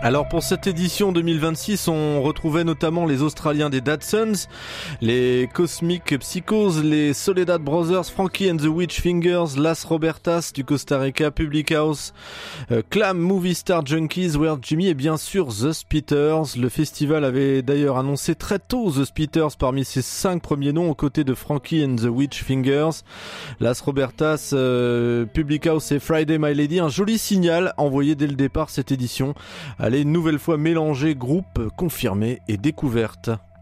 Alors pour cette édition 2026, on retrouvait notamment les Australiens des Datsuns, les Cosmic Psychos, les Soledad Brothers, Frankie and the Witch Fingers, Las Robertas du Costa Rica, Public House, Clam, Movie Star Junkies, Where Jimmy et bien sûr The Spitters. Le festival avait d'ailleurs annoncé très tôt The Spitters parmi ses 5 premiers noms aux côtés de Frankie and the Witch Fingers, Las Robertas, Public House et Friday My Lady. Un joli signal envoyé dès le départ cette édition. Allez, une nouvelle fois mélanger groupe, confirmé et découverte.